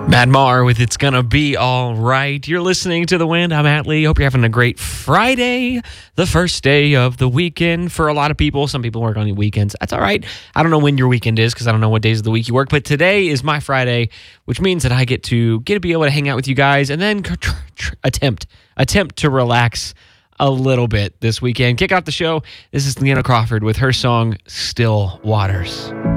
Matt Maher with It's Gonna Be All Right. You're listening to The Wind. I'm Atlee. Hope you're having a great Friday, the first day of the weekend. For a lot of people, some people work on the weekends. That's all right. I don't know when your weekend is because I don't know what days of the week you work, but today is my Friday, which means that I get to be able to hang out with you guys and then attempt to relax a little bit this weekend. Kick off the show. This is Leanna Crawford with her song, Still Waters.